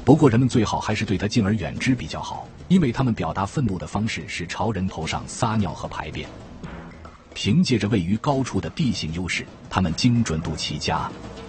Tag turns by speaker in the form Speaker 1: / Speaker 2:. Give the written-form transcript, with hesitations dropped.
Speaker 1: 不过人们最好还是对它敬而远之比较好，因为他们表达愤怒的方式是朝人头上撒尿和排便。凭借着位于高处的地形优势，他们精准度奇佳，